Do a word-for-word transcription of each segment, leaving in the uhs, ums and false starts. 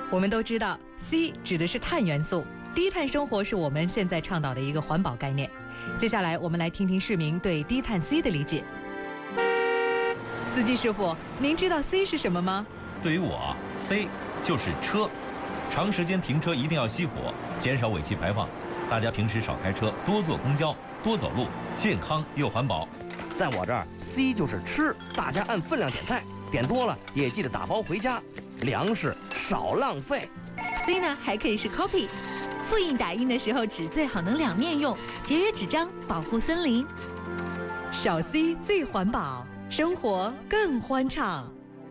我们都知道 C 指的是碳元素，低碳生活是我们现在倡导的一个环保概念。接下来我们来听听市民对低碳 C 的理解。司机师傅，您知道 C 是什么吗？ 对于我 ，C 就是车，长时间停车一定要熄火，减少尾气排放。大家平时少开车，多坐公交，多走路，健康又环保。 在我这儿 ，C 就是吃，大家按分量点菜，点多了也记得打包回家，粮食少浪费。 C 呢还可以是 copy， 复印打印的时候纸最好能两面用，节约纸张，保护森林。 少 C 最环保，生活更欢畅。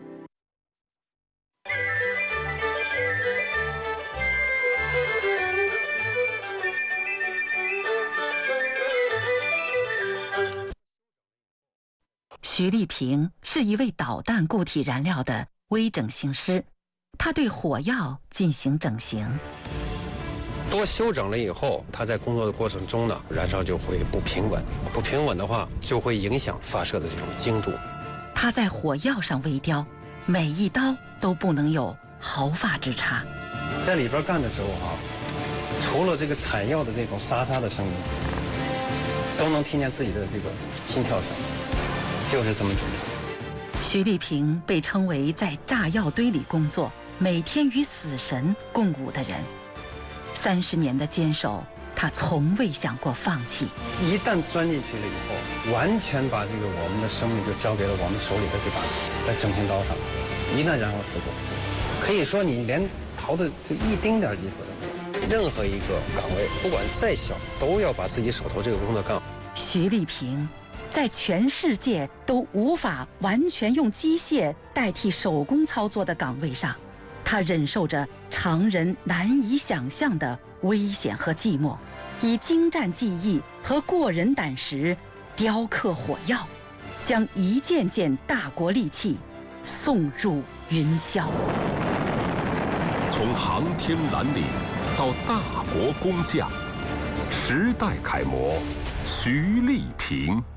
徐丽萍是一位导弹固体燃料的微整形师，他对火药进行整形。 多修整了以后，它在工作的过程中呢，燃烧就会不平稳，不平稳的话就会影响发射的这种精度。 他在火药上微雕，每一刀都不能有毫发之差。 在里边干的时候啊，除了这个采药的这种沙沙的声音，都能听见自己的这个心跳声，就是这么紧张。 徐丽萍被称为在炸药堆里工作，每天与死神共舞的人。三十年的坚守，他从未想过放弃。 一旦钻进去了以后，完全把这个我们的生命就交给了我们手里的这把在整形刀上。一旦燃烧事故，可以说你连逃的就一丁点机会都没有。任何一个岗位，不管再小，都要把自己手头这个工作干好。 徐丽萍在全世界都无法完全用机械代替手工操作的岗位上，他忍受着常人难以想象的危险和寂寞，以精湛技艺和过人胆识雕刻火药，将一件件大国利器送入云霄。 从航天蓝领到大国工匠，时代楷模徐丽萍。